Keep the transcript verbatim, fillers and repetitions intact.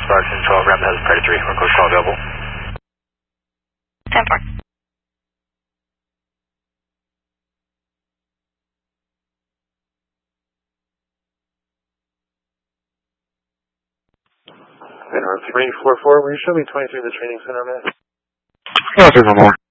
Spartan twelve, Ramp has Predator three, request call available. ten four. three four four, will you show me twenty-three the training center, man? Oh, three four four.